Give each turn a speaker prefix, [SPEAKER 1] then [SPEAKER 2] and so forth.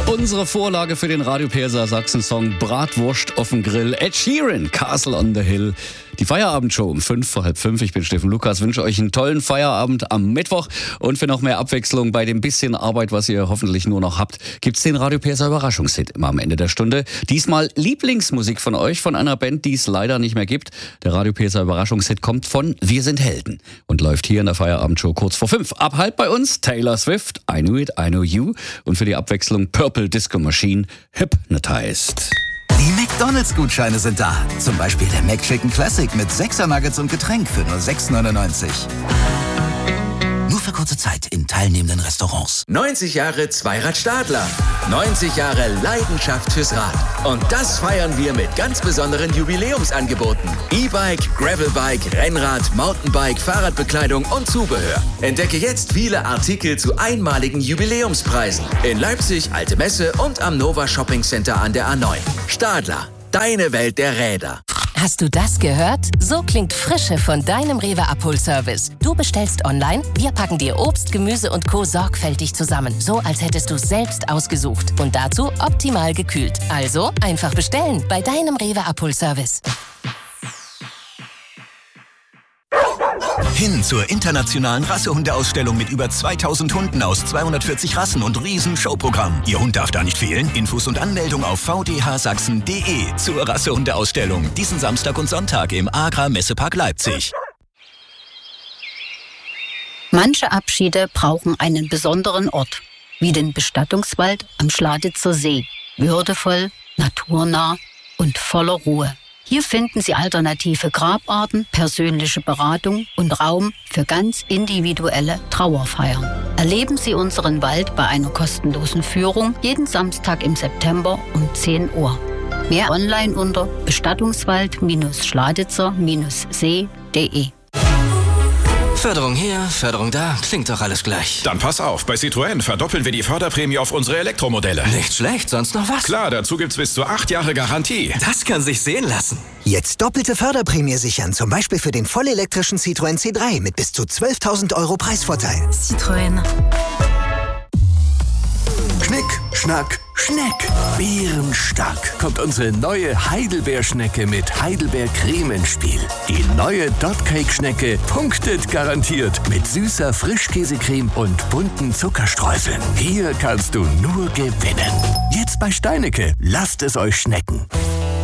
[SPEAKER 1] Unsere Vorlage für den Radio PSR Sachsen-Song Bratwurst auf dem Grill. Ed Sheeran, Castle on the Hill. Die Feierabendshow um 5:45. Ich bin Steffen Lukas, wünsche euch einen tollen Feierabend am Mittwoch. Und für noch mehr Abwechslung bei dem bisschen Arbeit, was ihr hoffentlich nur noch habt, gibt's den Radio PSR Überraschungshit immer am Ende der Stunde. Diesmal Lieblingsmusik von euch, von einer Band, die es leider nicht mehr gibt. Der Radio PSR Überraschungshit kommt von Wir sind Helden und läuft hier in der Feierabendshow kurz vor 5. Ab halb bei uns Taylor Swift, I Knew It, I Know You. Und für die Abwechslung Purple Disco Machine, Hypnotized.
[SPEAKER 2] Die McDonalds-Gutscheine sind da. Zum Beispiel der McChicken Classic mit 6er Nuggets und Getränk für nur 6,99. Nur für kurze Zeit in teilnehmenden Restaurants.
[SPEAKER 3] 90 Jahre Zweirad-Stadler. 90 Jahre Leidenschaft fürs Rad. Und das feiern wir mit ganz besonderen Jubiläumsangeboten. E-Bike, Gravelbike, Rennrad, Mountainbike, Fahrradbekleidung und Zubehör. Entdecke jetzt viele Artikel zu einmaligen Jubiläumspreisen. In Leipzig, Alte Messe und am Nova Shopping Center an der A9. Stadler, deine Welt der Räder.
[SPEAKER 4] Hast du das gehört? So klingt Frische von deinem Rewe-Abholservice. Du bestellst online, wir packen dir Obst, Gemüse und Co. sorgfältig zusammen. So, als hättest du es selbst ausgesucht. Und dazu optimal gekühlt. Also einfach bestellen bei deinem Rewe-Abholservice.
[SPEAKER 2] Hin zur internationalen Rassehundeausstellung mit über 2000 Hunden aus 240 Rassen und Riesen-Showprogramm. Ihr Hund darf da nicht fehlen. Infos und Anmeldung auf vdhsachsen.de zur Rassehundeausstellung. Diesen Samstag und Sonntag im Agra-Messepark Leipzig.
[SPEAKER 5] Manche Abschiede brauchen einen besonderen Ort, wie den Bestattungswald am Schladitzer See. Würdevoll, naturnah und voller Ruhe. Hier finden Sie alternative Grabarten, persönliche Beratung und Raum für ganz individuelle Trauerfeiern. Erleben Sie unseren Wald bei einer kostenlosen Führung jeden Samstag im September um 10 Uhr. Mehr online unter bestattungswald-schladitzer-see.de.
[SPEAKER 6] Förderung hier, Förderung da, klingt doch alles gleich.
[SPEAKER 7] Dann pass auf, bei Citroën verdoppeln wir die Förderprämie auf unsere Elektromodelle.
[SPEAKER 6] Nicht schlecht, sonst noch was?
[SPEAKER 7] Klar, dazu gibt's bis zu 8 Jahre Garantie.
[SPEAKER 6] Das kann sich sehen lassen.
[SPEAKER 8] Jetzt doppelte Förderprämie sichern, zum Beispiel für den vollelektrischen Citroën C3 mit bis zu 12.000 € Preisvorteil.
[SPEAKER 9] Citroën.
[SPEAKER 10] Schnick, Schnack, Schneck. Bärenstark kommt unsere neue Heidelbeerschnecke mit Heidelbeercreme ins Spiel. Die neue Dot-Cake-Schnecke punktet garantiert mit süßer Frischkäsecreme und bunten Zuckerstreuseln. Hier kannst du nur gewinnen. Jetzt bei Steinecke. Lasst es euch schmecken.